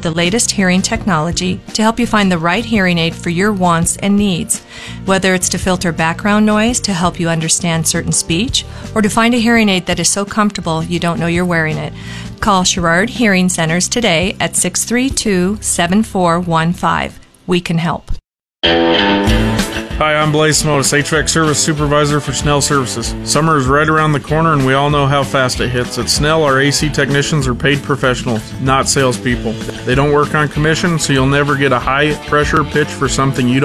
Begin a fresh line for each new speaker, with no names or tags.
the latest hearing technology to help you find the right hearing aid for your wants and needs. Whether it's to filter background noise to help you understand certain speech, or to find a hearing aid that is so comfortable you don't know you're wearing it, call Sherrard Hearing Centers today at 632-7415. We can help.
Hi, I'm Blaze Smotis, HVAC Service Supervisor for Snell Services. Summer is right around the corner and we all know how fast it hits. At Snell, our AC technicians are paid professionals, not salespeople. They don't work on commission, so you'll never get a high pressure pitch for something you don't